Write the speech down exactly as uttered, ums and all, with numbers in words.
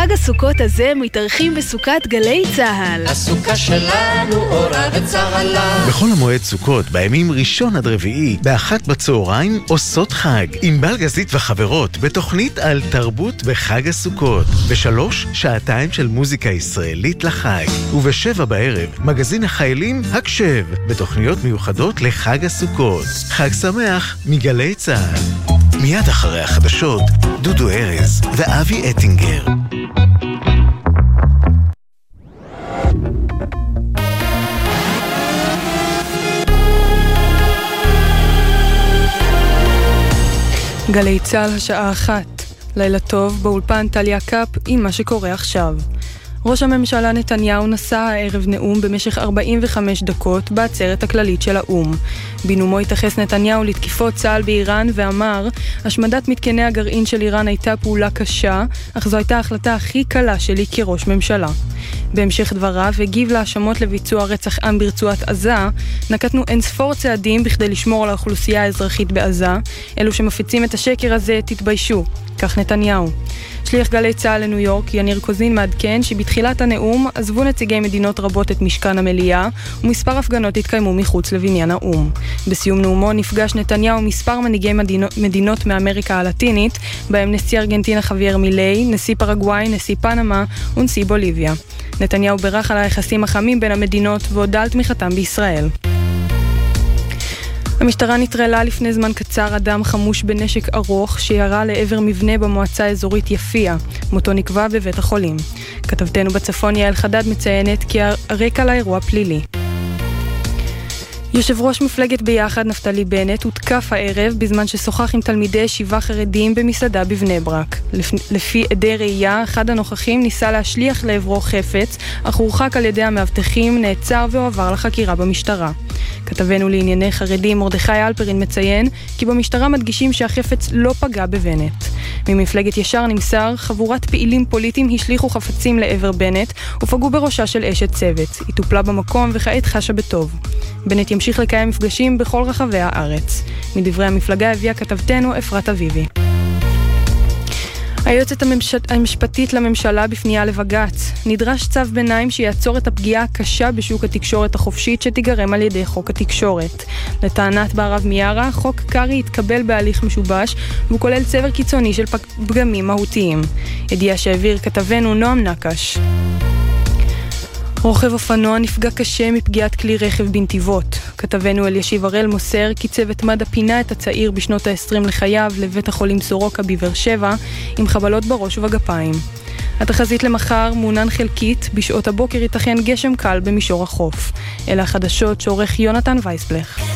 בחג הסוכות הזה מתארחים בסוכת גלי צהל. הסוכה שלנו אורה וצהלה. בכל המועד סוכות, בימים ראשון עד רביעי, באחת בצהריים עושות חג. עם בלגזית וחברות, בתוכנית על תרבות בחג הסוכות. בשלוש, שעתיים של מוזיקה ישראלית לחג. ובשבע בערב, מגזין החיילים הקשב, בתוכניות מיוחדות לחג הסוכות. חג שמח מגלי צהל. מיד אחרי החדשות, דודו ארז ואבי אטינגר. גלי צהל השעה אחת. לילה טוב, באולפן טליה קאפ עם מה שקורה עכשיו. ראש הממשלה נתניהו נשא הערב נאום במשך ארבעים וחמש דקות בעצרת הכללית של האום. בנאומו התייחס נתניהו לתקיפות צה"ל באיראן ואמר, השמדת מתקני הגרעין של איראן הייתה פעולה קשה, אך זו הייתה ההחלטה הכי קלה שלי כראש ממשלה. בהמשך דבריו הגיב להאשמות לביצוע רצח עם ברצועת עזה, נקטנו אינספור צעדים בכדי לשמור על האוכלוסייה האזרחית בעזה, אלו שמפיצים את השקר הזה תתביישו, כך נתניהו. שליח גלי צהל לניו יורק, יניר קוזין, מעדכן שבתחילת הנאום עזבו נציגי מדינות רבות את משכן המליאה, ומספר הפגנות התקיימו מחוץ לבניין האום. בסיום נאומו נפגש נתניהו מספר מנהיגי מדינות, מדינות מאמריקה הלטינית, בהם נשיא ארגנטינה חוויאר מילי, נשיא פרגוואי, נשיא פנמה ונשיא בוליביה. נתניהו בירך על היחסים החמים בין המדינות והודע על תמיכתם בישראל. המשטרה נטרלה לפני זמן קצר אדם חמוש בנשק ארוך שירה לעבר מבנה במועצה האזורית יפיע. מותו נקבע בבית החולים. כתבתנו בצפון יעל חדד מציינת כי הרקע לאירוע פלילי. יושב ראש מפלגת ביחד נפתלי בנט הותקף הערב בזמן ששוחח עם תלמידי ישיבה חרדים במסעדה בבני ברק. לפי עדי ראייה, אחד הנוכחים ניסה להשליח לעברו חפץ, אך הורחק על ידי המאבטחים, נעצר והועבר לחקירה במשטרה. כתבנו לענייני חרדים מרדכי אלפרין מציין כי במשטרה מדגישים שהחפץ לא פגע בבנט. ממפלגת ישר נמסר, חבורת פעילים פוליטיים השליחו חפצים לעבר בנט ופגעו בראשה של אשת צוות. היא טופלה במקום וכעת חשה בטוב. בנט ימשיך לקיים מפגשים בכל רחבי הארץ. מדברי המפלגה הביאה כתבתנו אפרת אביבי. היועצת המשפטית לממשלה בפנייה לבג"ץ. נדרש צו ביניים שיעצור את הפגיעה הקשה בשוק התקשורת החופשית שתיגרם על ידי חוק התקשורת. לטענת בערב מיארה, חוק קרי התקבל בהליך משובש והוא כולל צבר קיצוני של פגמים מהותיים. ידיעה שהעביר כתבנו נועם נקש. רוכב אופנוע נפגע קשה מפגיעת כלי רכב בנתיבות. כתבנו אלישיב הראל מוסר כי צוות מד"א פינה את הצעיר בשנות ה-עשרים לחייו לבית החולים סורוקה בבאר שבע עם חבלות בראש ובגפיים. התחזית למחר מעונן חלקית, בשעות הבוקר ייתכן גשם קל במישור החוף. אלה החדשות שעורך יונתן וייסבלך.